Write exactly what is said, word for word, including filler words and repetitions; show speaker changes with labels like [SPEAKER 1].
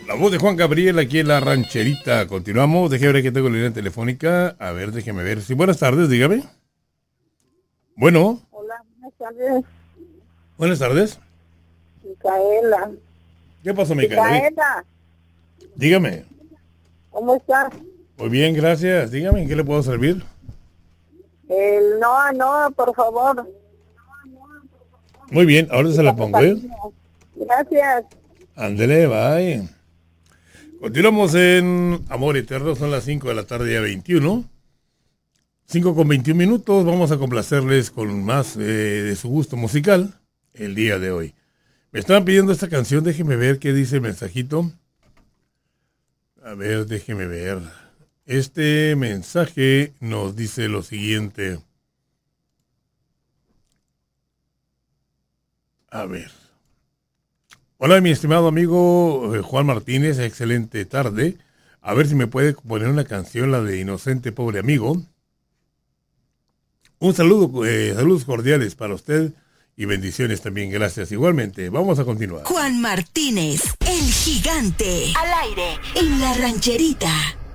[SPEAKER 1] La voz de Juan Gabriel aquí en la rancherita. Continuamos. Déjeme ver que tengo la línea telefónica. A ver, déjeme ver. Sí, buenas tardes, dígame. Bueno.
[SPEAKER 2] Hola, buenas tardes.
[SPEAKER 1] Buenas tardes.
[SPEAKER 2] Micaela.
[SPEAKER 1] ¿Qué pasó, Micaela?
[SPEAKER 2] Micaela,
[SPEAKER 1] Dígame.
[SPEAKER 2] ¿cómo estás?
[SPEAKER 1] Muy bien, gracias. Dígame, ¿en qué le puedo servir?
[SPEAKER 2] El no, no, por favor.
[SPEAKER 1] Muy bien, ahora se la pongo, ¿eh?
[SPEAKER 2] Gracias.
[SPEAKER 1] Ándele, bye. Continuamos en Amor Eterno, son las cinco de la tarde a veintiuno. cinco con veintiún minutos, vamos a complacerles con más eh, de su gusto musical el día de hoy. Me estaban pidiendo esta canción, déjeme ver qué dice el mensajito. A ver, déjeme ver. Este mensaje nos dice lo siguiente. A ver. Hola, mi estimado amigo eh, Juan Martínez, excelente tarde. A ver si me puede poner una canción, la de Inocente Pobre Amigo. Un saludo, eh, saludos cordiales para usted y bendiciones también, gracias. Igualmente, vamos a continuar.
[SPEAKER 3] Juan Martínez, el gigante, al aire, en la rancherita.